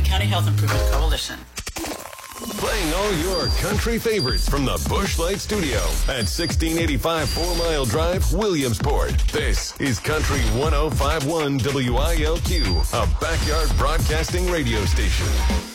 Miami County Health Improvement Coalition. Playing all your country favorites from the Busch Light Studio at 1685 4 Mile Drive, Williamsport. This is Country 105.1 WILQ, a backyard broadcasting radio station.